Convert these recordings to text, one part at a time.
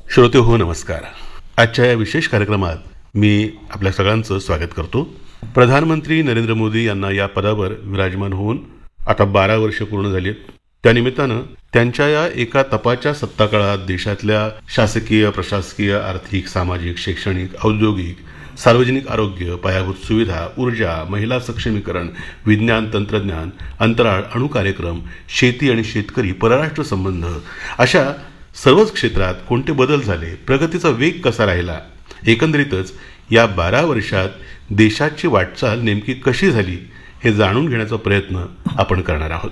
श्रोते हो नमस्कार. आजच्या या विशेष कार्यक्रमात मी आपल्या सगळ्यांचं स्वागत करतो. प्रधानमंत्री नरेंद्र मोदी यांना या पदावर विराजमान होऊन आता 12 वर्ष पूर्ण झाली आहेत. त्यानिमित्तानं त्यांच्या या एका तपाच्या सत्ताकाळात देशातल्या शासकीय, प्रशासकीय, आर्थिक, सामाजिक, शैक्षणिक, औद्योगिक, सार्वजनिक आरोग्य, पायाभूत सुविधा, ऊर्जा, महिला सक्षमीकरण, विज्ञान तंत्रज्ञान, अंतराळ, अणु कार्यक्रम, शेती आणि शेतकरी, परराष्ट्र संबंध अशा सर्वच क्षेत्रात कोणते बदल झाले, प्रगतीचा वेग कसा राहिला, एकंदरीतच या 12 वर्षात देशाची वाटचाल नेमकी कशी झाली हे जाणून घेण्याचा प्रयत्न आपण करणार आहोत.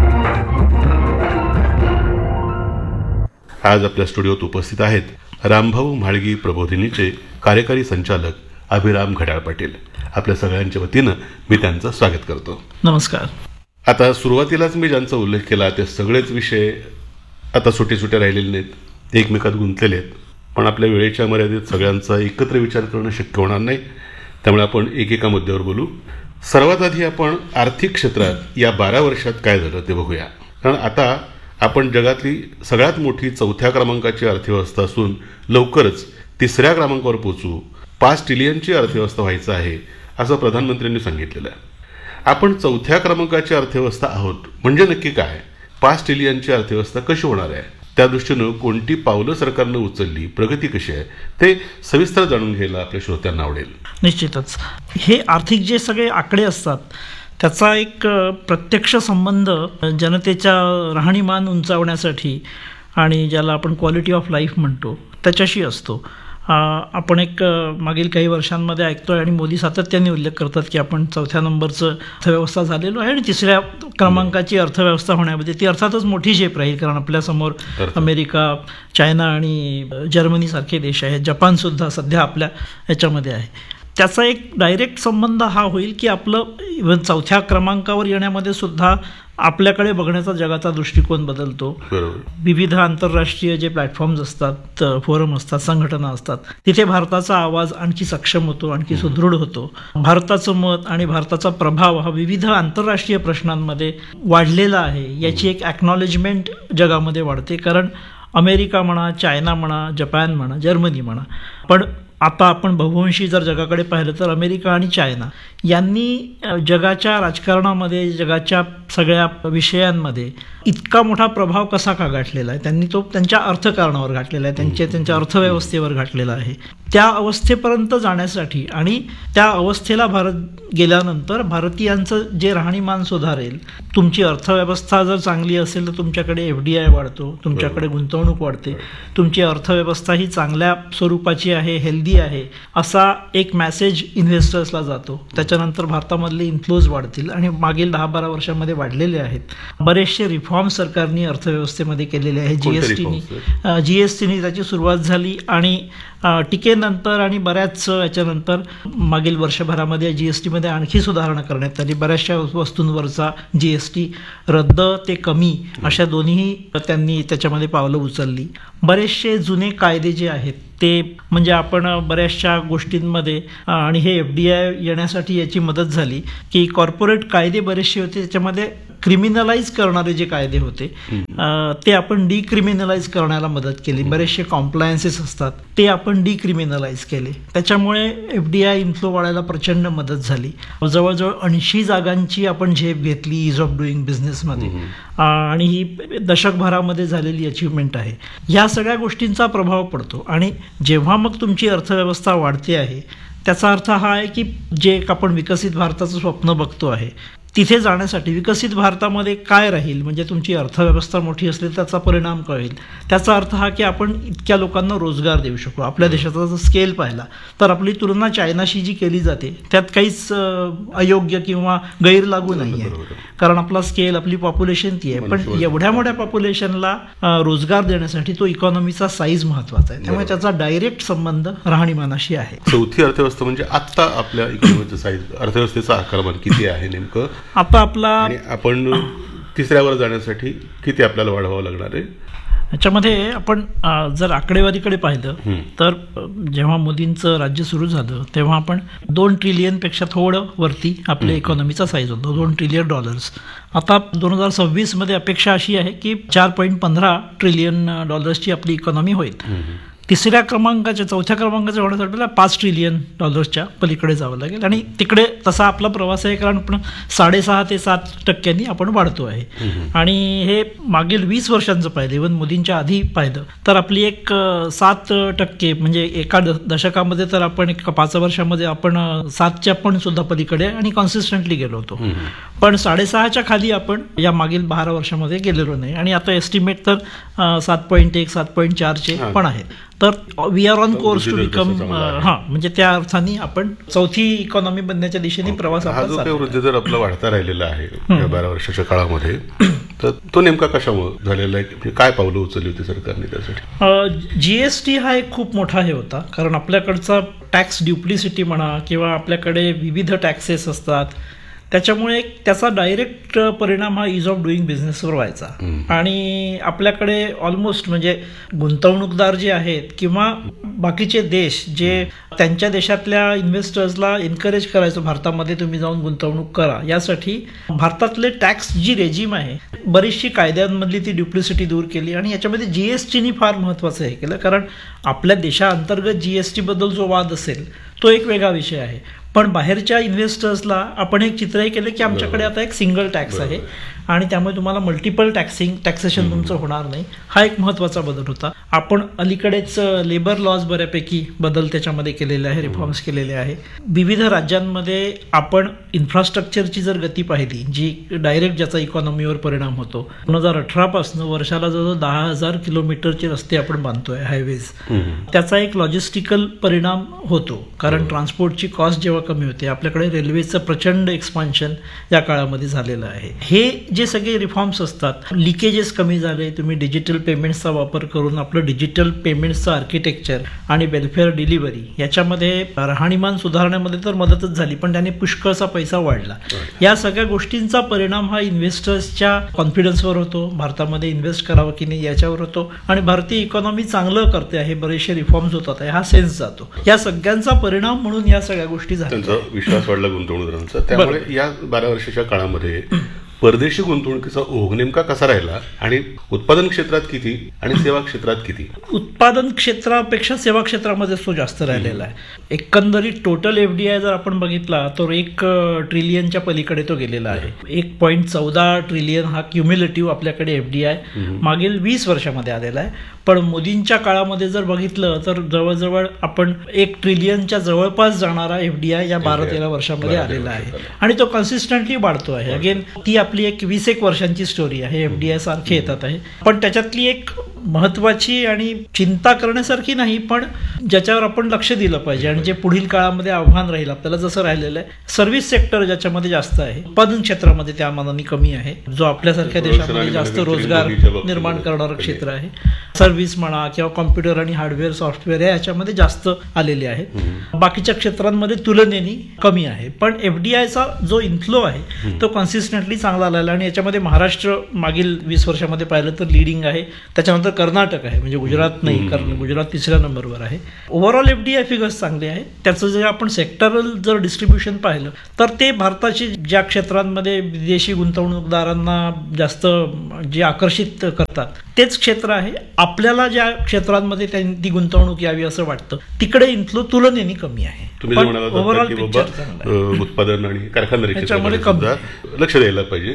आज आपल्या स्टुडिओत उपस्थित आहेत रामभाऊ म्हाळगी प्रबोधिनीचे कार्यकारी संचालक अभिराम घड्याळ पाटील. आपल्या सगळ्यांच्या वतीनं मी त्यांचं स्वागत करतो. नमस्कार. आता सुरुवातीलाच मी ज्यांचा उल्लेख केला ते सगळेच विषय आता सुटे राहिलेले नाहीत, एकमेकात गुंतलेले आहेत. पण आपल्या वेळेच्या मर्यादेत सगळ्यांचा एकत्र विचार करणं शक्य होणार नाही, त्यामुळे आपण एकेका मुद्द्यावर बोलू. सर्वात आधी आपण आर्थिक क्षेत्रात या 12 वर्षात काय झालं ते बघूया. कारण आता आपण जगातली सगळ्यात मोठी 4थ्या क्रमांकाची अर्थव्यवस्था असून लवकरच 3ऱ्या क्रमांकावर पोहोचू, 5 ट्रिलियनची अर्थव्यवस्था व्हायचं आहे असं प्रधानमंत्र्यांनी सांगितलेलं आहे. आपण 4थ्या क्रमांकाची अर्थव्यवस्था आहोत म्हणजे नक्की काय, 5 ट्रिलियनची अर्थव्यवस्था कशी होणार आहे, त्या दृष्टीनं कोणती पावलं सरकारनं उचलली, प्रगती कशी आहे, ते सविस्तर जाणून घ्यायला आपल्या श्रोत्यांना आवडेल. निश्चितच हे आर्थिक जे सगळे आकडे असतात त्याचा एक प्रत्यक्ष संबंध जनतेच्या राहणीमान उंचावण्यासाठी आणि ज्याला आपण क्वालिटी ऑफ लाईफ म्हणतो त्याच्याशी असतो. आपण एक मागील काही वर्षांमध्ये ऐकतोय आणि मोदी सातत्याने उल्लेख करतात की आपण 4थ्या नंबरचं अर्थव्यवस्था झालेलो आहे आणि 3ऱ्या क्रमांकाची अर्थव्यवस्था होण्यामध्ये ती अर्थातच मोठी झेप राहील. कारण आपल्यासमोर अमेरिका, चायना आणि जर्मनीसारखे देश आहेत, जपानसुद्धा सध्या आपल्या ह्याच्यामध्ये आहे. त्याचा एक डायरेक्ट संबंध हा होईल की आपलं इव्हन 4थ्या क्रमांकावर येण्यामध्ये सुद्धा आपल्याकडे बघण्याचा जगाचा दृष्टिकोन बदलतो. विविध आंतरराष्ट्रीय जे प्लॅटफॉर्म्स असतात, फोरम असतात, संघटना असतात, तिथे भारताचा आवाज आणखी सक्षम होतो, आणखी सुदृढ होतो. भारताचं मत आणि भारताचा प्रभाव हा विविध आंतरराष्ट्रीय प्रश्नांमध्ये वाढलेला आहे याची एक ॲक्नॉलेजमेंट जगामध्ये वाढते. कारण अमेरिका म्हणा, चायना म्हणा, जपान म्हणा, जर्मनी म्हणा, पण आता आपण बहुवंशी जर जगाकडे पाहिलं तर अमेरिका आणि चायना यांनी जगाच्या राजकारणामध्ये, जगाच्या सगळ्या विषयांमध्ये इतका मोठा प्रभाव कसा का गाठलेला आहे, त्यांनी तो त्यांच्या अर्थकारणावर गाठलेला आहे, त्यांच्या अर्थव्यवस्थेवर गाठलेला आहे. त्या अवस्थेपर्यंत जाण्यासाठी आणि त्या अवस्थेला भारत गेल्यानंतर भारतीयांचं जे राहणीमान सुधारेल, तुमची अर्थव्यवस्था जर चांगली असेल तर तुमच्याकडे FDI वाढतो, तुमच्याकडे गुंतवणूक वाढते, तुमची अर्थव्यवस्था ही चांगल्या स्वरूपाची आहे, हेल्दी आहे, असा एक मेसेज इन्व्हेस्टर्सला जातो. त्याच्यानंतर भारतामधले इन्फ्लोज वाढतील आणि मागील 10-12 वर्षांमध्ये वाढलेले आहेत. बरेचसे रिफॉर्म सरकारने अर्थव्यवस्थेमध्ये केलेले आहे. GSTने त्याची सुरुवात झाली आणि टीकेनंतर आणि बऱ्याच याच्यानंतर मागील वर्षभरामध्ये GSTमध्ये आणखी सुधारणा करण्यात आली. बऱ्याचशा वस्तूंवरचा GST रद्द ते कमी अशा दोन्ही त्यांनी त्याच्यामध्ये पावलं उचलली. बरेचसे जुने कायदे जे आहेत ते म्हणजे आपण बऱ्याचशा गोष्टींमध्ये आणि हे FDI येण्यासाठी याची मदत झाली की कॉर्पोरेट कायदे बरेचसे होते, त्याच्यामध्ये क्रिमिनलाइज करणारे जे कायदे होते ते आपण डिक्रिमिनलाइज करण्याला मदत केली. बरेचसे कॉम्प्लायन्सेस असतात ते आपण डिक्रिमिनलाइज केले. त्याच्यामुळे FDI इन्फ्लो वाढायला प्रचंड मदत झाली. जवळजवळ 80 जागांची आपण झेप घेतली इज ऑफ डुईंग बिझनेसमध्ये आणि ही दशकभरामध्ये झालेली अचीवमेंट आहे. ह्या सगळ्या गोष्टींचा प्रभाव पडतो आणि जेव्हा मग तुमची अर्थव्यवस्था वाढते आहे त्याचा अर्थ हा आहे की जे आपण विकसित भारताचं स्वप्न बघतो आहे तिथे जाण्यासाठी विकसित भारतामध्ये काय राहील, म्हणजे तुमची अर्थव्यवस्था मोठी असली त्याचा परिणाम काय होईल. त्याचा अर्थ हा की आपण इतक्या लोकांना रोजगार देऊ शकू. आपल्या देशाचा जर स्केल पाहिला तर आपली तुलना चायनाशी जी केली जाते त्यात काहीच अयोग्य किंवा गैर लागू नाही आहे, कारण आपला स्केल, आपली पॉप्युलेशन ती आहे. पण एवढ्या मोठ्या पॉप्युलेशनला रोजगार देण्यासाठी तो इकॉनॉमीचा साईज महत्वाचा आहे. त्यामुळे त्याचा डायरेक्ट संबंध राहणीमानाशी आहे. 4थी अर्थव्यवस्था म्हणजे आता आपल्या इकॉनॉमीचं साईज, अर्थव्यवस्थेचा आकारमान किती आहे नेमकं आता आपला, आपण 3ऱ्यावर जाण्यासाठी किती आपल्याला वाढवावं लागणार आहे. याच्यामध्ये आपण जर आकडेवारीकडे पाहिलं तर जेव्हा मोदींचं राज्य सुरू झालं तेव्हा आपण 2 ट्रिलियनपेक्षा थोडं वरती आपल्या इकॉनॉमीचा साईज होतो, $2 ट्रिलियन. आता 2026 मध्ये अपेक्षा अशी आहे की $4.15 ट्रिलियन आपली इकॉनॉमी होईल. चौथ्या क्रमांकाच्या होण्यासाठी आपल्याला $5 ट्रिलियन पलीकडे जावं लागेल आणि तिकडे तसा आपला प्रवास आहे, कारण आपण 6.5 ते 7% आपण वाढतो आहे. आणि हे मागील 20 वर्षांचं पाहिलं, इव्हन मोदींच्या आधी पाहिलं तर आपली एक 7%, म्हणजे एका दशकामध्ये तर आपण 5 वर्षामध्ये आपण 7च्या पण सुद्धा पलीकडे आणि कॉन्सिस्टंटली गेलो होतो. पण 6.5च्या खाली आपण या मागील 12 वर्षामध्ये गेलेलो नाही. आणि आता एस्टिमेट तर 7.1 7.4चे पण आहेत. तर we R on course to become, म्हणजे त्या अर्थाने आपण चौथी इकॉनॉमी बनण्याच्या दिशेने प्रवास हा जो काही वृद्धी दर आपला वाढता राहिलेला आहे या 12 वर्षाच्या काळामध्ये, तर तो नेमका कशामुळे झालेला आहे? काय पावलं उचलली होती सरकारने त्यासाठी? GST हा एक खूप मोठा हे होता, कारण आपल्याकडचा टॅक्स ड्युप्लिसिटी म्हणा किंवा आपल्याकडे विविध टॅक्सेस असतात, त्याच्यामुळे त्याचा डायरेक्ट परिणाम हा इज ऑफ डुईंग बिझनेसवर व्हायचा. आणि आपल्याकडे ऑलमोस्ट म्हणजे गुंतवणूकदार जे आहेत किंवा बाकीचे देश जे त्यांच्या देशातल्या इन्व्हेस्टर्सला एनकरेज करायचं भारतामध्ये तुम्ही जाऊन गुंतवणूक करा, यासाठी भारतातले टॅक्स जी रेजिम आहे बरीचशी कायद्यांमधली ती ड्युप्लिसिटी दूर केली. आणि याच्यामध्ये GSTनी फार महत्त्वाचं हे केलं, कारण आपल्या देशाअंतर्गत GST बद्दल जो वाद असेल तो एक वेगळा विषय आहे, पण बाहेरच्या इन्व्हेस्टर्सला आपण एक चित्रही केलं की आमच्याकडे आता एक सिंगल टॅक्स आहे आणि त्यामुळे तुम्हाला मल्टिपल टॅक्सेशन तुमचं होणार नाही. हा एक महत्त्वाचा बदल होता. आपण अलीकडेच लेबर लॉज बऱ्यापैकी बदल त्याच्यामध्ये केलेले आहे, रिफॉर्म्स केलेले आहे. विविध राज्यांमध्ये आपण इन्फ्रास्ट्रक्चरची जर गती पाहिली, जी डायरेक्ट ज्याचा इकॉनॉमीवर परिणाम होतो, 2018 पासून वर्षाला जवळजवळ 10,000 किलोमीटरचे रस्ते आपण बांधतोय, हायवेज. त्याचा एक लॉजिस्टिकल परिणाम होतो, कारण ट्रान्सपोर्टची कॉस्ट जेव्हा कमी होते, आपल्याकडे रेल्वेचं प्रचंड एक्सपान्शन या काळामध्ये झालेलं आहे. हे जे सगळे रिफॉर्म्स असतात, लिकेजेस कमी झाले, तुम्ही डिजिटल पेमेंट्सचा वापर करून आपलं डिजिटल पेमेंट्सचं आर्किटेक्चर आणि वेलफेअर डिलिव्हरी याच्यामध्ये राहणीमान सुधारण्यामध्ये तर मदतच झाली, पण त्याने पुष्कळचा पैसा वाढला. या सगळ्या गोष्टींचा परिणाम हा इन्व्हेस्टर्सच्या कॉन्फिडन्सवर होतो, भारतामध्ये इन्व्हेस्ट करावं की नाही याच्यावर होतो, आणि भारतीय इकॉनॉमी चांगलं करते आहे, बरेचसे रिफॉर्म्स होतात आहे हा सेन्स जातो. या सगळ्यांचा परिणाम म्हणून या सगळ्या गोष्टी झाल्या, त्यांचा विश्वास वाढला गुंतवणूकदारांचा. त्यामुळे या 12 वर्षाच्या काळामध्ये परदेशी गुंतवणुकीचा ओघ नेमका कसा राहिला, आणि उत्पादन क्षेत्रात किती आणि सेवा क्षेत्रात किती? उत्पादन क्षेत्रापेक्षा सेवा क्षेत्रामध्ये तो जास्त राहिलेला आहे. एकंदरीत टोटल FDI जर आपण बघितला तर 1 ट्रिलियनच्या पलीकडे तो गेलेला आहे. 1.14 ट्रिलियन हा क्युम्युलेटिव्ह आपल्याकडे FDI मागील 20 वर्षामध्ये आलेला आहे. पण मोदींच्या काळामध्ये जर बघितलं तर जवळजवळ आपण 1 ट्रिलियनच्या जवळपास जाणारा FDI या 12-13 वर्षामध्ये आलेला आहे, आणि तो कन्सिस्टंटली वाढतो आहे. अगेन ती आपली एक 20-1 वर्षांची स्टोरी आहे. FDI सारखे येतात आहे, पण त्याच्यातली एक महत्वाची आणि चिंता करण्यासारखी नाही, पण ज्याच्यावर आपण लक्ष दिलं पाहिजे आणि जे पुढील काळामध्ये आव्हान राहील आपल्याला, जसं राहिलेलं आहे सर्व्हिस सेक्टर ज्याच्यामध्ये जास्त आहे, उत्पादन क्षेत्रामध्ये त्या मानाने कमी आहे, जो आपल्यासारख्या देशामध्ये जास्त रोजगार निर्माण करणारं क्षेत्र आहे. सर्व्हिस म्हणा किंवा कॉम्प्युटर आणि हार्डवेअर सॉफ्टवेअर याच्यामध्ये जास्त आलेले आहेत. बाकीच्या क्षेत्रांमध्ये तुलनेने कमी आहे, पण FDIचा जो इन्फ्लो आहे तो कन्सिस्टंटली चांगला आलेला, आणि याच्यामध्ये महाराष्ट्र मागील 20 वर्षामध्ये पाहिलं तर लिडिंग आहे. त्याच्यानंतर कर्नाटक आहे, म्हणजे गुजरात नाही, कारण गुजरात 3ऱ्या नंबरवर आहे. ओव्हरऑल FDI फिगर्स चांगले आहेत. त्याचं जर आपण सेक्टरल जर डिस्ट्रीब्युशन पाहिलं तर ते भारताची ज्या क्षेत्रांमध्ये विदेशी गुंतवणूकदारांना जास्त जे आकर्षित करतात तेच क्षेत्र आहे. आपल्याला ज्या क्षेत्रांमध्ये ती गुंतवणूक यावी असं वाटतं तिकडे इन्फ्लो तुलनेने कमी आहे. तुम्ही ओव्हरऑल उत्पादन आणि कारखानदारी क्षेत्रामध्ये लक्ष द्यायला पाहिजे,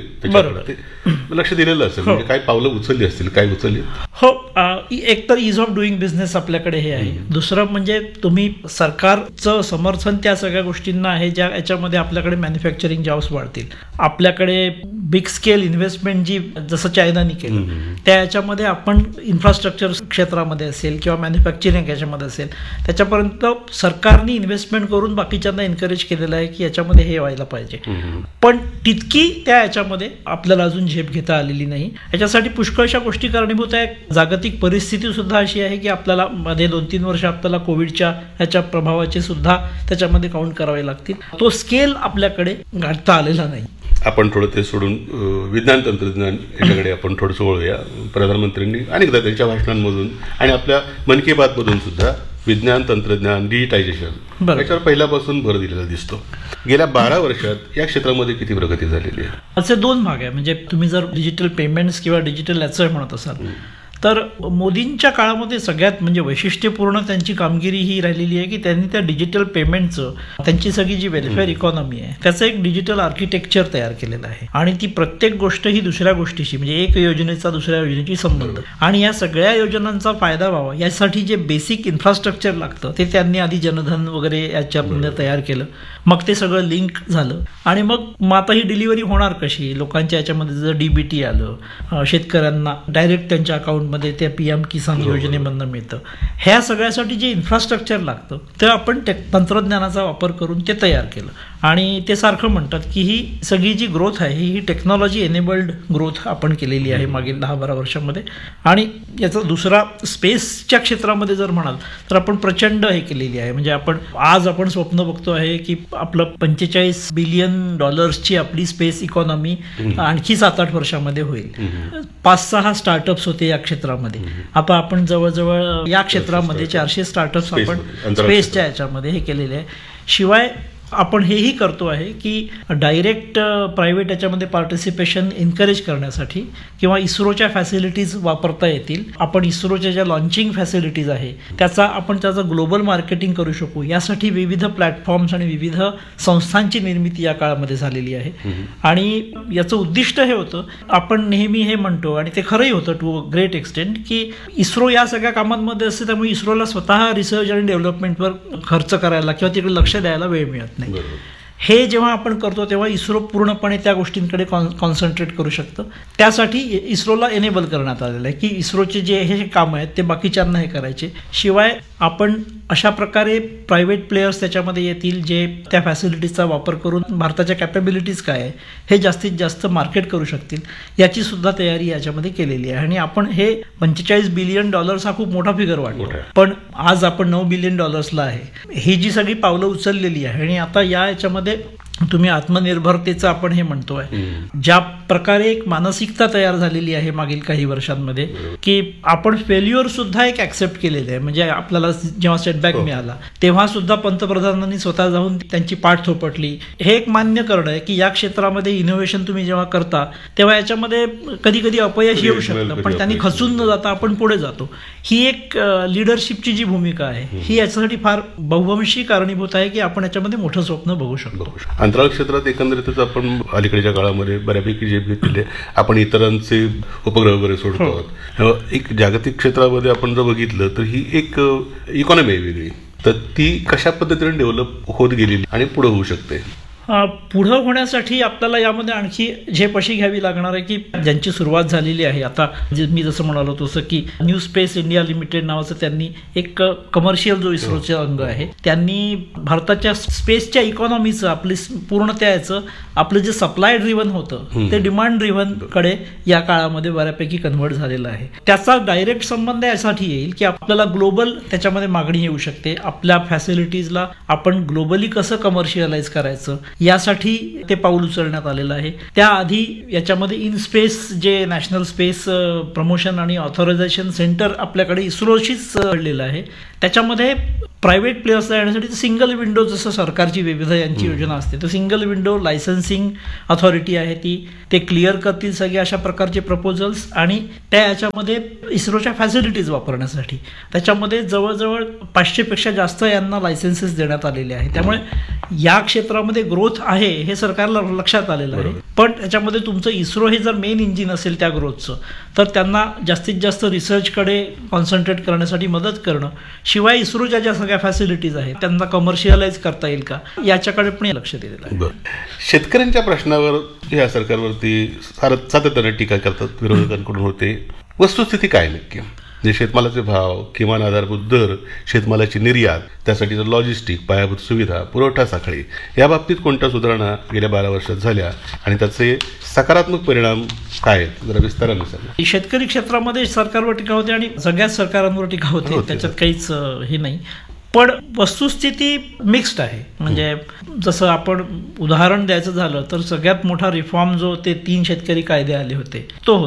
लक्ष दिलेलं असेल, म्हणजे काय पावलं उचलली असतील, काय उचलली? हो, एक तर इज ऑफ डुईंग बिझनेस आपल्याकडे हे आहे. दुसरं म्हणजे तुम्ही सरकारचं समर्थन त्या सगळ्या गोष्टींना आहे ज्या याच्यामध्ये आपल्याकडे मॅन्युफॅक्चरिंग जॉब्स वाढतील. आपल्याकडे बिग स्केल इन्व्हेस्टमेंट जी जसं चायनाने केलं त्या याच्यामध्ये आपण इन्फ्रास्ट्रक्चर क्षेत्रामध्ये असेल किंवा मॅन्युफॅक्चरिंग याच्यामध्ये असेल त्याच्यापर्यंत सरकारने इन्व्हेस्टमेंट करून बाकीच्यांना एनकरेज केलेलं आहे की याच्यामध्ये हे व्हायला पाहिजे. पण तितकी त्या याच्यामध्ये आपल्याला अजून झेप घेता आलेली नाही. याच्यासाठी पुष्कळशा गोष्टी कारणीभूत आहे. जागतिक परिस्थिती सुद्धा अशी आहे की आपल्याला मध्ये 2-3 वर्ष आपल्याला कोविडच्या ह्याच्या प्रभावाचे सुद्धा त्याच्यामध्ये काउंट करावे लागतील. तो स्केल आपल्याकडे गाठता आलेला नाही. आपण थोडं ते सोडून विज्ञान तंत्रज्ञान याच्याकडे आपण थोडंसं वळूया. प्रधानमंत्र्यांनी अनेकदा त्यांच्या भाषणांमधून आणि आपल्या मन की बात मधून सुद्धा विज्ञान तंत्रज्ञान, डिजिटायझेशन याच्यावर पहिल्यापासून भर दिलेला दिसतो. गेल्या 12 वर्षात या क्षेत्रामध्ये किती प्रगती झालेली आहे? असे 2 भाग आहे. म्हणजे तुम्ही जर डिजिटल पेमेंट्स किंवा डिजिटल याचं म्हणत असाल तर मोदींच्या काळामध्ये सगळ्यात म्हणजे वैशिष्ट्यपूर्ण त्यांची कामगिरी ही राहिलेली आहे की त्यांनी त्या डिजिटल पेमेंटचं, त्यांची सगळी जी वेलफेअर इकॉनॉमी आहे त्याचं एक डिजिटल आर्किटेक्चर तयार केलेलं आहे. आणि ती प्रत्येक गोष्ट ही दुसऱ्या गोष्टीशी, म्हणजे एक योजनेचा दुसऱ्या योजनेची संबंध, आणि या सगळ्या योजनांचा फायदा व्हावा यासाठी जे बेसिक इन्फ्रास्ट्रक्चर लागतं ते त्यांनी आधी जनधन वगैरे याच्यामध्ये तयार केलं. मग ते सगळं लिंक झालं आणि मग आता ही डिलिव्हरी होणार कशी लोकांच्या याच्यामध्ये, जर डीबीटी आलं, शेतकऱ्यांना डायरेक्ट त्यांच्या अकाउंटमध्ये त्या PM किसान योजनेमधनं मिळतं. ह्या सगळ्यासाठी जे इन्फ्रास्ट्रक्चर लागतं ते आपण तंत्रज्ञानाचा वापर करून ते तयार केलं. आणि ते सारखं म्हणतात की ही सगळी जी ग्रोथ आहे ही टेक्नॉलॉजी एनेबल्ड ग्रोथ आपण केलेली आहे मागील 10-12 वर्षामध्ये. आणि याचा दुसरा स्पेसच्या क्षेत्रामध्ये जर म्हणाल तर आपण प्रचंड हे केलेली आहे. म्हणजे आज आपण स्वप्न बघतो आहे की आपलं $45 बिलियन आपली स्पेस इकॉनॉमी आणखी 7-8 वर्षामध्ये होईल. 5-6 स्टार्टअप्स होते या क्षेत्रामध्ये. आता आपण जवळजवळ या क्षेत्रामध्ये 400 स्टार्टअप्स आपण स्पेसच्या याच्यामध्ये हे केलेले आहे. शिवाय आपण हेही करतो आहे की डायरेक्ट प्रायव्हेट याच्यामध्ये पार्टिसिपेशन एन्करेज करण्यासाठी किंवा इस्रोच्या फॅसिलिटीज वापरता येतील, आपण इस्रोच्या ज्या लॉन्चिंग फॅसिलिटीज आहे त्याचं ग्लोबल मार्केटिंग करू शकू यासाठी विविध प्लॅटफॉर्म्स आणि विविध संस्थांची निर्मिती या काळामध्ये झालेली आहे. आणि याचं उद्दिष्ट हे होतं, आपण नेहमी हे म्हणतो आणि ते खरंही होतं टू ग्रेट एक्सटेंट, की इस्रो या सगळ्या कामांमध्ये असते त्यामुळे इस्रोला स्वतः रिसर्च आणि डेव्हलपमेंटवर खर्च करायला किंवा तिकडे लक्ष द्यायला वेळ मिळत नाही. हे जेव्हा आपण करतो तेव्हा इस्रो पूर्णपणे त्या गोष्टींकडे कॉन्सन्ट्रेट करू शकतं. त्यासाठी इस्रोला एनेबल करण्यात आलेलं आहे की इस्रोचे जे हे काम आहेत ते बाकीच्यांना हे करायचे. शिवाय आपण अशा प्रकारे प्रायव्हेट प्लेयर्स त्याच्यामध्ये येतील जे त्या फॅसिलिटीजचा वापर करून भारताच्या कॅपेबिलिटीज काय आहे हे जास्तीत जास्त मार्केट करू शकतील याची सुद्धा तयारी याच्यामध्ये केलेली आहे. आणि आपण हे $45 बिलियन हा खूप मोठा फिगर वाटतो, पण आज आपण $9 बिलियन आहे. ही जी सगळी पावलं उचललेली आहे. आणि आता या याच्यामध्ये तुम्ही आत्मनिर्भरतेचं आपण हे म्हणतोय, ज्या प्रकारे एक मानसिकता तयार झालेली आहे मागील काही वर्षांमध्ये की आपण फेल्युअर सुद्धा एक ऍक्सेप्ट केलेलं आहे. म्हणजे आपल्याला जेव्हा सेटबॅक मिळाला तेव्हा सुद्धा पंतप्रधानांनी स्वतः जाऊन त्यांची पाठ थोपटली. हे एक मान्य करणं आहे की या क्षेत्रामध्ये इनोव्हेशन तुम्ही जेव्हा करता तेव्हा याच्यामध्ये कधी कधी अपयश येऊ शकतं, पण त्यांनी खचून न जाता आपण पुढे जातो. ही एक लिडरशिपची जी भूमिका आहे ही याच्यासाठी फार बहुवंशी कारणीभूत आहे की आपण याच्यामध्ये मोठं स्वप्न बघू शकतो. अंतराळ क्षेत्रात एकंदरीतच आपण अलीकडच्या काळामध्ये बऱ्यापैकी जे घेतलेले आपण इतरांचे उपग्रह वगैरे सोडतो. एक जागतिक क्षेत्रामध्ये आपण जर बघितलं तर ही एक इकॉनॉमी आहे वेगळी, तर ती कशा पद्धतीने डेव्हलप होत गेलेली आणि पुढे होऊ शकते. पुढं होण्यासाठी आपल्याला यामध्ये आणखी झेप अशी घ्यावी लागणार आहे की ज्यांची सुरुवात झालेली आहे आता, मी जसं म्हणालो तसं की न्यू स्पेस इंडिया लिमिटेड नावाचं त्यांनी एक कमर्शियल जो इस्रोचे अंग आहे त्यांनी भारताच्या स्पेसच्या इकॉनॉमीचं आपली पूर्ण त्याचं आपलं जे सप्लाय ड्रिव्हन होतं ते डिमांड ड्रिव्हन कडे या काळामध्ये बऱ्यापैकी कन्व्हर्ट झालेलं आहे. त्याचा डायरेक्ट संबंध यासाठी येईल की आपल्याला ग्लोबल त्याच्यामध्ये मागणी येऊ शकते. आपल्या फॅसिलिटीजला आपण ग्लोबली कसं कमर्शियलाइज करायचं यासाठी ते पाऊल उचलण्यात आलेलं आहे. त्याआधी याच्यामध्ये इन स्पेस जे नॅशनल स्पेस प्रमोशन आणि ऑथरायझेशन सेंटर आपल्याकडे इस्रोशीच जोडलेलं आहे. त्याच्यामध्ये प्रायव्हेट प्लेयर्सला येण्यासाठी सिंगल विंडो, जसं सरकारची विविध यांची योजना असते तर सिंगल विंडो लायसन्सिंग अथॉरिटी आहे ते क्लिअर करतील सगळे अशा प्रकारचे प्रपोजल्स. आणि त्या याच्यामध्ये इस्रोच्या फॅसिलिटीज वापरण्यासाठी त्याच्यामध्ये जवळजवळ 500पेक्षा जास्त यांना लायसन्सेस देण्यात आलेले आहे. त्यामुळे या क्षेत्रामध्ये ग्रोथ आहे हे सरकारला लक्षात आलेलं आहे. पण त्याच्यामध्ये तुमचं इस्रो हे जर मेन इंजिन असेल त्या ग्रोथचं तर त्यांना जास्तीत जास्त रिसर्चकडे कॉन्सन्ट्रेट करण्यासाठी मदत करणं, शिवाय इस्रोच्या ज्या सगळ्या फॅसिलिटीज आहेत त्यांना कमर्शियलाइज करता येईल का याच्याकडे पण लक्ष दिलेलं आहे. शेतकऱ्यांच्या प्रश्नावर या सरकारवरती सातत्याने टीका करतात विरोधकांकडून होते. वस्तुस्थिती काय नक्की? जे शेतमालाचे भाव, किमान आधारभूत दर, शेतमालाची निर्यात, त्यासाठीचं लॉजिस्टिक, पायाभूत सुविधा, पुरवठा साखळी या बाबतीत कोणत्या सुधारणा गेल्या 12 वर्षात झाल्या आणि त्याचे सकारात्मक परिणाम काय आहेत जरा विस्ताराने सांगा. शेतकरी क्षेत्रामध्ये सरकारवर टीका होते आणि सगळ्याच सरकारांवर टीका होते, त्याच्यात काहीच हे नाही. पण वस्तुस्थिती मिक्स्ड आहे. म्हणजे जसं आपण उदाहरण द्यायचं झालं तर सगळ्यात मोठा रिफॉर्म जो ते 3 शेतकरी कायदे आले होते तो होता.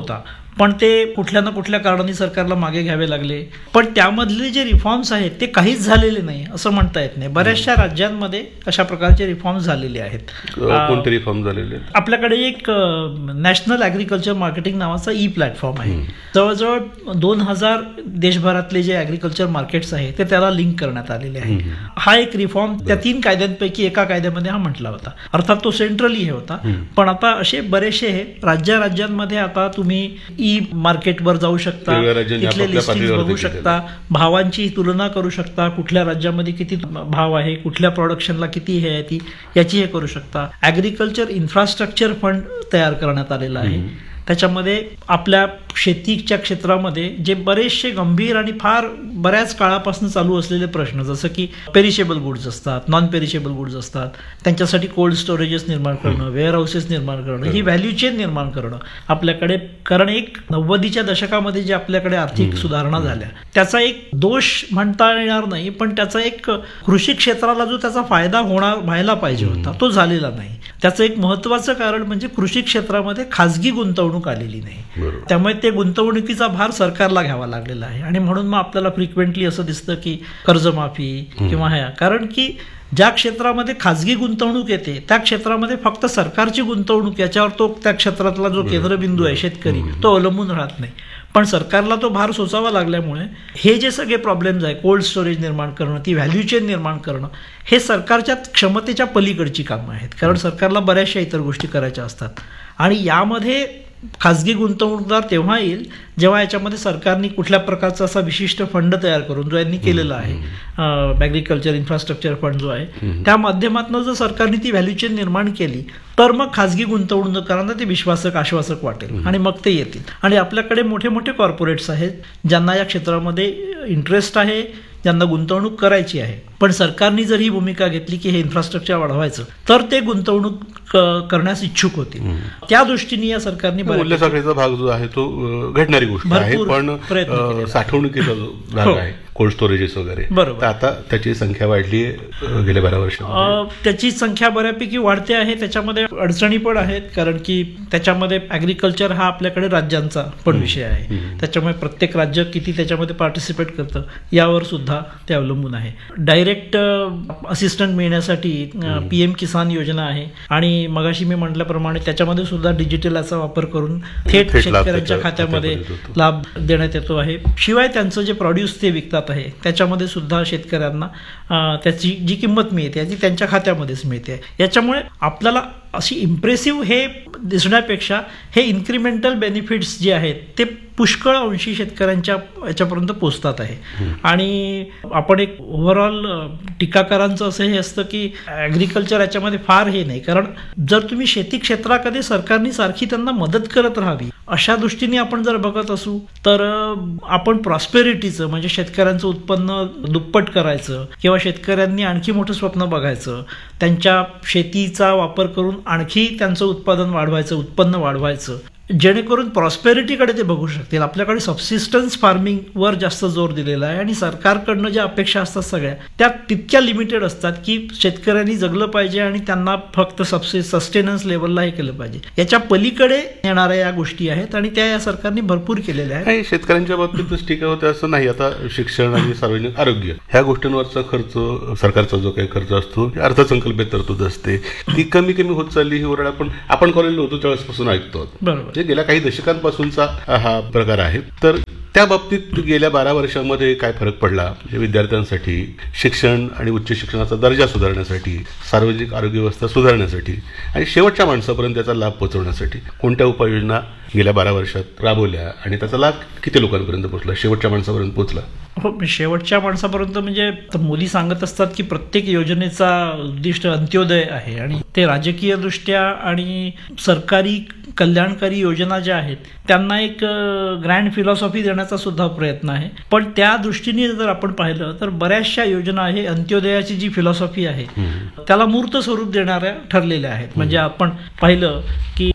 पण ते कुठल्या ना कुठल्या कारणाने सरकारला मागे घ्यावे लागले. पण त्यामधले जे रिफॉर्म्स आहेत ते काहीच झालेले नाही असं म्हणता येत नाही. बऱ्याचशा राज्यांमध्ये अशा प्रकारचे रिफॉर्म्स झालेले आहेत. कोणते रिफॉर्म झालेले? आपल्याकडे एक नॅशनल ॲग्रिकल्चर मार्केटिंग नावाचा प्लॅटफॉर्म आहे. जवळजवळ 2000 देशभरातले जे ॲग्रिकल्चर मार्केट्स आहेत ते त्याला लिंक करण्यात आलेले आहे. हा एक रिफॉर्म त्या 3 कायद्यांपैकी एका कायद्यामध्ये हा म्हटला होता. अर्थात तो सेंट्रली हे होता. पण आता असे बरेचसे राज्यांमध्ये आता तुम्ही मार्केटवर जाऊ शकता, तिथले लिस्टिंग बघू शकता, भावांची तुलना करू शकता, कुठल्या राज्यामध्ये किती भाव आहे, कुठल्या प्रोडक्शनला किती हे आहे ती याची हे करू शकता. ॲग्रिकल्चर इन्फ्रास्ट्रक्चर फंड तयार करण्यात आलेला आहे. त्याच्यामध्ये आपल्या शेतीच्या क्षेत्रामध्ये जे बरेचसे गंभीर आणि फार बऱ्याच काळापासून चालू असलेले प्रश्न, जसं की पेरिशेबल गुड्स असतात, नॉन पेरिशेबल गुड्स असतात, त्यांच्यासाठी कोल्ड स्टोरेजेस निर्माण करणं, वेअर हाऊसेस निर्माण करणं, ही व्हॅल्यू चेन निर्माण करणं आपल्याकडे. कारण एक 90च्या दशकामध्ये जे आपल्याकडे आर्थिक सुधारणा झाल्या त्याचा एक दोष म्हणता येणार नाही, पण त्याचा एक कृषी क्षेत्राला जो त्याचा फायदा व्हायला पाहिजे होता तो झालेला नाही. त्याचं एक महत्त्वाचं कारण म्हणजे कृषी क्षेत्रामध्ये खाजगी गुंतवणूक आलेली नाही. त्यामुळे ते गुंतवणुकीचा भार सरकारला घ्यावा लागलेला आहे. आणि म्हणून मग आपल्याला फ्रिक्वेंटली असं दिसतं की कर्जमाफी किंवा ह्या, कारण की ज्या क्षेत्रामध्ये खाजगी गुंतवणूक येते त्या क्षेत्रामध्ये फक्त सरकारची गुंतवणूक याच्यावर तो त्या क्षेत्रातला जो केंद्रबिंदू आहे शेतकरी तो अवलंबून राहत नाही. पण सरकारला तो भार सोसावा लागल्यामुळे हे जे सगळे प्रॉब्लेम्स आहे, कोल्ड स्टोरेज निर्माण करणं, ती व्हॅल्यू चेन निर्माण करणं, हे सरकारच्या क्षमतेच्या पलीकडची कामं आहेत. कारण सरकारला बऱ्याचशा इतर गोष्टी करायच्या असतात. आणि यामध्ये खाजगी गुंतवणूकदार तेव्हा येईल जेव्हा याच्यामध्ये सरकारने कुठल्या प्रकारचा असा विशिष्ट फंड तयार करून जो यांनी केलेला आहे, ॲग्रिकल्चर इन्फ्रास्ट्रक्चर फंड जो आहे, त्या माध्यमातून जर सरकारने ती व्हॅल्यू चेन निर्माण केली तर मग खाजगी गुंतवणूकदारांना ते विश्वासक आश्वासक वाटेल आणि मग ते येतील. आणि आपल्याकडे मोठे मोठे कॉर्पोरेट्स आहेत ज्यांना या क्षेत्रामध्ये इंटरेस्ट आहे, ज्यांना गुंतवणूक करायची आहे. पण सरकारने जर ही भूमिका घेतली की हे इन्फ्रास्ट्रक्चर वाढवायचं तर ते गुंतवणूक करण्यास इच्छुक होतील. त्या दृष्टीने या सरकारने मूल्य साखळीचा भाग जो आहे तो घडणारी गोष्ट आहे, पण साठवणुकीचा जो भाग आहे, कोल्ड स्टोरेजेस वगैरे, बरोबर, आता त्याची संख्या वाढली गेल्या 12 वर्षात. त्याची संख्या बऱ्यापैकी वाढते आहे. त्याच्यामध्ये अडचणी पण आहेत, कारण की त्याच्यामध्ये ॲग्रिकल्चर हा आपल्याकडे राज्यांचा पण विषय आहे. त्याच्यामुळे प्रत्येक राज्य किती त्याच्यामध्ये पार्टिसिपेट करतं यावर सुद्धा ते अवलंबून आहे. डायरेक्ट असिस्टंट मिळण्यासाठी PM किसान योजना आहे आणि मगाशी मी म्हटल्याप्रमाणे त्याच्यामध्ये सुद्धा डिजिटल याचा वापर करून थेट शेतकऱ्यांच्या खात्यामध्ये लाभ देण्यात येतो आहे. शिवाय त्यांचं जे प्रोड्यूस ते विकतात आहे त्याच्यामध्ये सुद्धा शेतकऱ्यांना त्याची जी किंमत मिळते ती त्यांच्या खात्यामध्येच मिळते. याच्यामुळे आपल्याला अशी इम्प्रेसिव्ह हे दिसण्यापेक्षा हे इन्क्रिमेंटल बेनिफिट्स जे आहेत ते पुष्कळ अंशी शेतकऱ्यांच्या याच्यापर्यंत पोचतात आहे. आणि आपण एक ओव्हरऑल टीकाकारांचं असं हे असतं की ॲग्रिकल्चर याच्यामध्ये फार हे नाही, कारण जर तुम्ही शेती क्षेत्राकडे सरकारने सारखी त्यांना मदत करत राहावी अशा दृष्टीने आपण जर बघत असू तर आपण प्रॉस्पेरिटीचं म्हणजे शेतकऱ्यांचं उत्पन्न दुप्पट करायचं किंवा शेतकऱ्यांनी आणखी मोठं स्वप्न बघायचं, त्यांच्या शेतीचा वापर करून आणखी त्यांचं उत्पादन वाढवायचं, उत्पन्न वाढवायचं, जेणेकरून प्रॉस्पेरिटीकडे ते बघू शकतील. आपल्याकडे सबसिस्टन्स फार्मिंगवर जास्त जोर दिलेला आहे आणि सरकारकडनं ज्या अपेक्षा असतात सगळ्या त्या तितक्या लिमिटेड असतात की शेतकऱ्यांनी जगलं पाहिजे आणि त्यांना फक्त सस्टेनन्स लेवलला हे केलं पाहिजे. याच्या पलीकडे येणाऱ्या या गोष्टी आहेत आणि त्या या सरकारने भरपूर केलेल्या आहेत. शेतकऱ्यांच्या बाबतीतच टीका होते असं नाही. आता शिक्षण आणि सार्वजनिक आरोग्य ह्या गोष्टींवरचा खर्च, सरकारचा जो काही खर्च असतो, अर्थसंकल्पित तरतूद असते, ती कमी कमी होत चालली. ही ओरड आपण कॉलेजला होतो त्यावेळेसपासून ऐकतो. बरोबर, गेल्या काही दशकांपासूनचा हा प्रकार आहे. तर त्या बाबतीत गेल्या 12 वर्षांमध्ये काय फरक पडला? म्हणजे विद्यार्थ्यांसाठी शिक्षण आणि उच्च शिक्षणाचा दर्जा सुधारण्यासाठी, सार्वजनिक आरोग्य व्यवस्था सुधारण्यासाठी आणि शेवटच्या माणसापर्यंत त्याचा लाभ पोहोचवण्यासाठी कोणत्या उपाययोजना गेल्या 12 वर्षात राबवल्या आणि त्याचा लाभ किती लोकांपर्यंत पोहोचला, शेवटच्या माणसापर्यंत पोहोचला? हो, शेवटच्या माणसापर्यंत म्हणजे मोदी सांगत असतात की प्रत्येक योजनेचा उद्दिष्ट अंत्योदय आहे आणि ते राजकीय दृष्ट्या आणि सरकारी कल्याणकारी योजना ज्या आहेत त्यांना एक ग्रँड फिलॉसॉफी देण्याचा सुद्धा प्रयत्न आहे. पण त्या दृष्टीने जर आपण पाहिलं तर बऱ्याचशा योजना आहे अंत्योदयाची जी फिलॉसॉफी आहे त्याला मूर्त स्वरूप देणाऱ्या ठरलेल्या आहेत. म्हणजे आपण पाहिलं की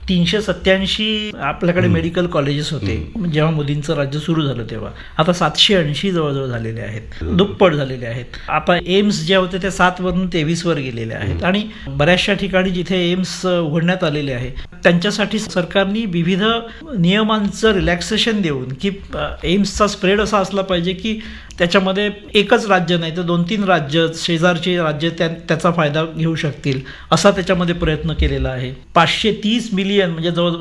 387 आपल्याकडे मेडिकल कॉलेजेस होते जेव्हा मोदींचं राज्य सुरू झालं तेव्हा. आता 780 जवळजवळ झालेले आहेत, दुप्पट झालेले आहेत. आता एम्स जे होते ते 7 वरून 23 वर गेलेले आहेत. आणि बऱ्याचशा ठिकाणी जिथे एम्स उघडण्यात आलेले आहे त्यांच्यासाठी सरकारने विविध नियमांचं रिलॅक्सेशन देऊन की एम्सचा स्प्रेड असा असला पाहिजे की त्याच्यामध्ये एकच राज्य नाही तर 2-3 राज्य, शेजारची राज्य त्याचा फायदा घेऊ शकतील असा त्याच्यामध्ये प्रयत्न केलेला आहे. 530 मिलियन म्हणजे जवळ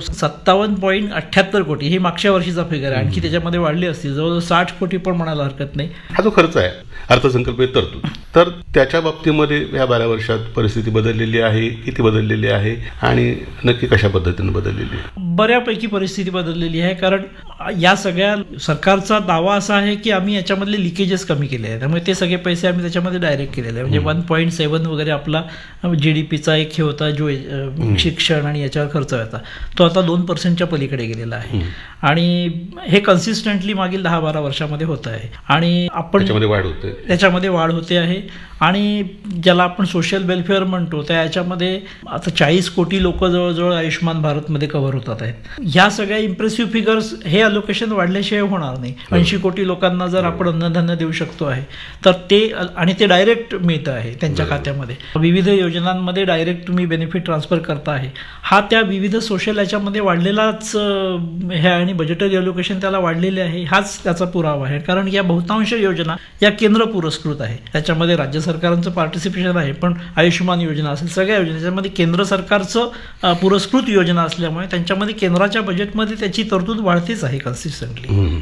57.78 कोटी ही मागच्या वर्षीचा फिगर आहे. आणखी त्याच्यामध्ये वाढली असतील, जवळ 60 कोटी पण म्हणायला हरकत नाही. हा जो खर्च आहे अर्थसंकल्पित तरतूद, तर त्याच्या बाबतीमध्ये या 12 वर्षात परिस्थिती बदललेली आहे, किती बदललेली आहे आणि नक्की कशा पद्धतीने बदललेली आहे? बऱ्यापैकी परिस्थिती बदललेली आहे. कारण या सगळ्या सरकारचा दावा असा आहे की आम्ही याच्यामधले लिकेजेस कमी केले आहेत, त्यामुळे ते सगळे पैसे आम्ही त्याच्यामध्ये डायरेक्ट केलेले आहे. म्हणजे 1.7 वगैरे आपला GDPचा एक हे होता जो शिक्षण आणि याच्यावर खर्च होता, तो आता 2% पलीकडे गेलेला आहे. आणि हे कन्सिस्टंटली मागील 10-12 वर्षामध्ये होत आहे. आणि आपण त्याच्यामध्ये वाढ होते आहे. आणि ज्याला आपण सोशल वेलफेअर म्हणतो त्या याच्यामध्ये आता 40 कोटी लोक जवळजवळ आयुष्यमान भारतमध्ये कव्हर होतात आहेत. ह्या सगळ्या इम्प्रेसिव्ह फिगर्स हे अलोकेशन वाढल्याशिवाय होणार नाही. 80 कोटी लोकांना जर आपण अन्नधान्य देऊ शकतो आहे तर ते डायरेक्ट मिळतं आहे त्यांच्या खात्यामध्ये. विविध योजनांमध्ये डायरेक्ट तुम्ही बेनिफिट ट्रान्सफर करता आहे. हा त्या विविध सोशल याच्यामध्ये वाढलेलाच हे आणि बजेटरी अलोकेशन त्याला वाढलेले आहे, हाच त्याचा पुरावा आहे. कारण या बहुतांश योजना या केंद्र पुरस्कृत आहे, त्याच्यामध्ये राज्य सरकारांचं पार्टिसिपेशन आहे, पण आयुष्यमान योजना असेल सगळ्या योजना त्याच्यामध्ये केंद्र सरकारचं पुरस्कृत योजना असल्यामुळे त्यांच्यामध्ये केंद्राच्या बजेटमध्ये त्याची तरतूद वाढतेच आहे कन्सिस्टंटली.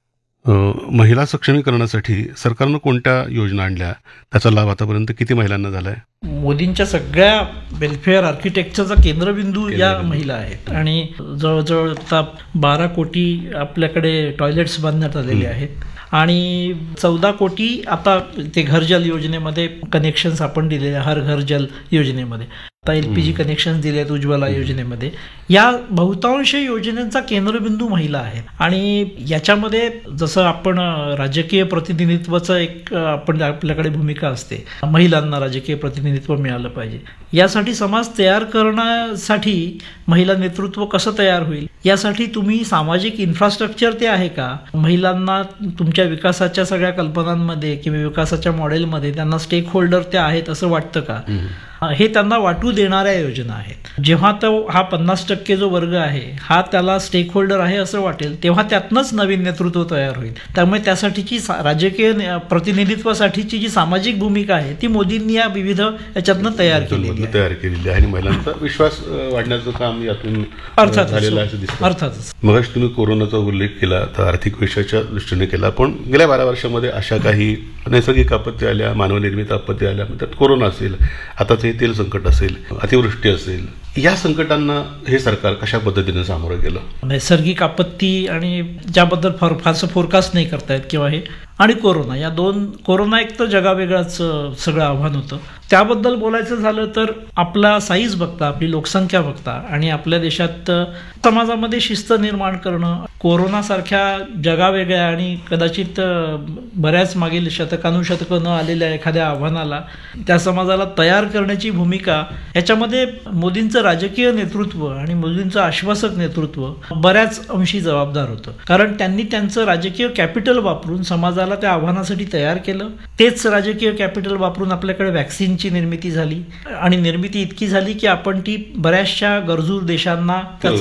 महिला सक्षमीकरणासाठी सरकारनं कोणत्या योजना आणल्या, त्याचा लाभ आतापर्यंत किती महिलांना झालाय? मोदींच्या सगळ्या वेलफेअर आर्किटेक्चरचा केंद्रबिंदू या महिला आहेत. आणि जवळजवळ आता 12 कोटी आपल्याकडे टॉयलेट्स बांधण्यात आलेले आहेत. आणि 14 कोटी आता ते घर जल योजनेमध्ये कनेक्शन्स आपण दिलेले, हर घर जल योजनेमध्ये आता LPG कनेक्शन दिले आहेत उज्ज्वला योजनेमध्ये. या बहुतांश योजनेचा केंद्रबिंदू महिला आहेत. आणि याच्यामध्ये जसं आपण राजकीय प्रतिनिधित्वाचं एक आपल्याकडे भूमिका असते, महिलांना राजकीय प्रतिनिधित्व मिळालं पाहिजे. यासाठी समाज तयार करण्यासाठी महिला नेतृत्व कसं तयार होईल यासाठी तुम्ही सामाजिक इन्फ्रास्ट्रक्चर ते आहे का, महिलांना तुमच्या विकासाच्या सगळ्या कल्पनांमध्ये किंवा विकासाच्या मॉडेलमध्ये त्यांना स्टेक होल्डर ते आहेत असं वाटतं का, हे त्यांना वाटू देणाऱ्या योजना आहेत. जेव्हा तो हा 50% जो वर्ग आहे हा त्याला स्टेक होल्डर आहे असं वाटेल तेव्हा त्यातनंच नवीन नेतृत्व तयार होईल. त्यामुळे त्यासाठीची राजकीय प्रतिनिधित्वासाठीची जी सामाजिक भूमिका आहे ती मोदींनी या विविध याच्यातनं तयार केलेली आहे. आणि महिलांचा विश्वास वाढण्याचं काम यातून झालेलं आहे असं दिसतं. अर्थातच मगाशी तुम्ही कोरोनाचा उल्लेख केला तर आर्थिक विषयाच्या दृष्टीने केला, पण गेल्या 12 वर्षामध्ये अशा काही नैसर्गिक आपत्ती आल्या, मानवनिर्मित आपत्ती आल्या, त्यात कोरोना असेल, आता ते तेल संकट असेल, अतिवृष्टी असेल, या संकटांना हे सरकार कशा पद्धतीने सामोरं गेलं? नैसर्गिक आपत्ती आणि ज्याबद्दल फारसं फोरकास्ट नाही करतायत किंवा हे, आणि कोरोना, या दोन, कोरोना एक तर जगावेगळाच सगळं आव्हान होतं. त्याबद्दल बोलायचं झालं तर आपला साईज बघता, आपली लोकसंख्या बघता आणि आपल्या देशात समाजामध्ये शिस्त निर्माण करणं, कोरोनासारख्या जगावेगळ्या आणि कदाचित बऱ्याच मागील शतकानुशतकं न आलेल्या एखाद्या आव्हानाला त्या समाजाला तयार करण्याची भूमिका, याच्यामध्ये मोदींचं राजकीय नेतृत्व आणि मोदींचं आश्वासक नेतृत्व बऱ्याच अंशी जबाबदार होतं. कारण त्यांनी त्यांचं राजकीय कॅपिटल वापरून समाजाला त्या आव्हानासाठी तयार केलं. तेच राजकीय कॅपिटल वापरून आपल्याकडे वॅक्सिनची निर्मिती झाली आणि निर्मिती इतकी झाली की आपण ती बऱ्याचशा गरजू देशांना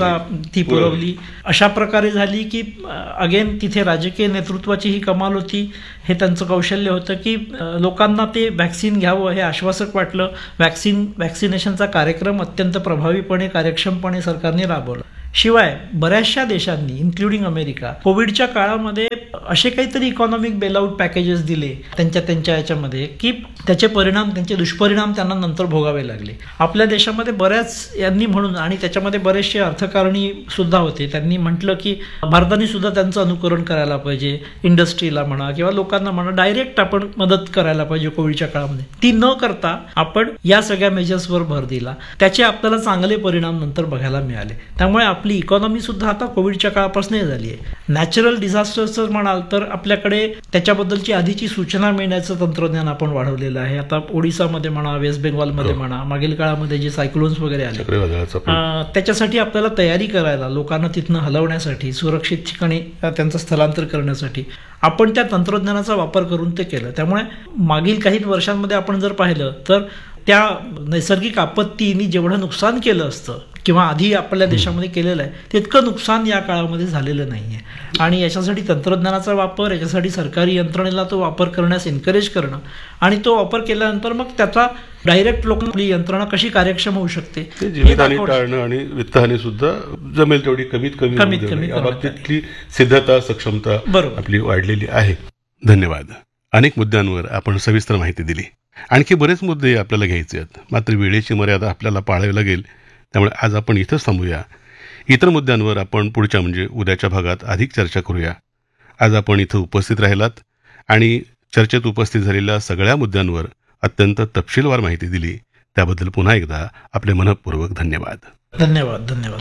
ती पुरवली. अशा प्रकारे झाली की अगेन तिथे राजकीय नेतृत्वाची ही कमाल होती, हे त्यांचं कौशल्य होतं की लोकांना ते वॅक्सिन घ्यावं हे आश्वासक वाटलं. वॅक्सिनेशनचा कार्यक्रम अत्यंत प्रभावीपणे, कार्यक्षमपणे सरकारने राबवला. शिवाय बऱ्याचशा देशांनी इन्क्लुडिंग अमेरिका कोविडच्या काळामध्ये असे काहीतरी इकॉनॉमिक बेलआउट पॅकेजेस दिले त्यांच्या याच्यामध्ये की त्याचे परिणाम, त्यांचे दुष्परिणाम त्यांना नंतर भोगावे लागले. आपल्या देशामध्ये बऱ्याच यांनी म्हणून, आणि त्याच्यामध्ये बरेचसे अर्थकारणी सुद्धा होते, त्यांनी म्हटलं की भारताने सुद्धा त्यांचं अनुकरण करायला पाहिजे, इंडस्ट्रीला म्हणा किंवा लोकांना म्हणा, डायरेक्ट आपण मदत करायला पाहिजे कोविडच्या काळामध्ये. ती न करता आपण या सगळ्या मेजर्सवर भर दिला, त्याचे आपल्याला चांगले परिणाम नंतर बघायला मिळाले. त्यामुळे आपली इकॉनॉमी सुद्धा आता कोविडच्या काळापासून हे झाली आहे. नॅचरल डिझास्टर्सचं म्हणाल तर आपल्याकडे त्याच्याबद्दलची आधीची सूचना मिळण्याचं तंत्रज्ञान आपण वाढवलेलं आहे. आता ओडिसामध्ये म्हणा, वेस्ट बेंगॉलमध्ये म्हणा, मागील काळामध्ये जे सायक्लोन्स वगैरे आले चक्रीवादळाचा पण त्याच्यासाठी आपल्याला तयारी करायला, लोकांना तिथनं हलवण्यासाठी, सुरक्षित ठिकाणी त्यांचं स्थलांतर करण्यासाठी आपण त्या तंत्रज्ञानाचा वापर करून ते केलं. त्यामुळे मागील काही वर्षांमध्ये आपण जर पाहिलं तर त्या नैसर्गिक आपत्तींनी जेवढं नुकसान केलं असतं किंवा आधी आपल्या देशामध्ये केलेलं आहे तितकं नुकसान या काळामध्ये झालेलं नाही आहे. आणि याच्यासाठी तंत्रज्ञानाचा वापर, याच्यासाठी सरकारी यंत्रणेला तो वापर करण्यास एनकरेज करणं आणि तो वापर केल्यानंतर मग त्याचा डायरेक्ट लोकांनी यंत्रणा कशी कार्यक्षम होऊ शकते ते जीवितहानी टाळणं आणि वित्तहानी सुद्धा जमेल तेवढी कमीत कमी या बाबतीतली सिद्धता, सक्षमता बरोबर. आपली वाढलेली आहे. धन्यवाद. अनेक मुद्द्यांवर आपण सविस्तर माहिती दिली. आणखी बरेच मुद्दे आपल्याला घ्यायचे आहेत, मात्र वेळेची मर्यादा आपल्याला पाळावी लागेल. त्यामुळे आज आपण इथंच थांबूया. इतर मुद्द्यांवर आपण पुढच्या म्हणजे उद्याच्या भागात अधिक चर्चा करूया. आज आपण इथं उपस्थित राहिलात आणि चर्चेत उपस्थित झालेल्या सगळ्या मुद्द्यांवर अत्यंत तपशीलवार माहिती दिली. त्याबद्दल पुन्हा एकदा आपले मनःपूर्वक धन्यवाद. धन्यवाद. धन्यवाद.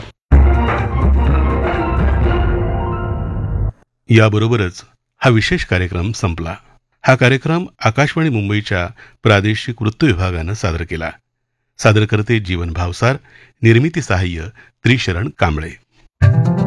याबरोबरच हा विशेष कार्यक्रम संपला. हा कार्यक्रम आकाशवाणी मुंबईच्या प्रादेशिक वृत्त विभागानं सादर केला. सादरकर्ते जीवन भावसार, निर्मिती सहाय्य त्रिशरण कांबळे.